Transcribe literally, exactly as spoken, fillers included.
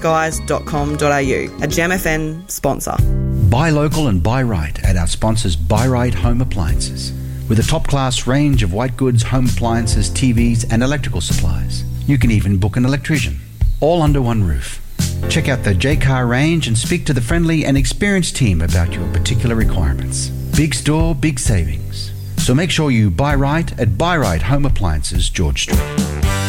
guys dot com dot a u, a Gem F N sponsor. Buy local and buy right at our sponsors Buy Right Home Appliances. With a top-class range of white goods, home appliances, T Vs and electrical supplies. You can even book an electrician, all under one roof. Check out the J-Car range and speak to the friendly and experienced team about your particular requirements. Big store, big savings. So make sure you buy right at Buy Right Home Appliances, George Street.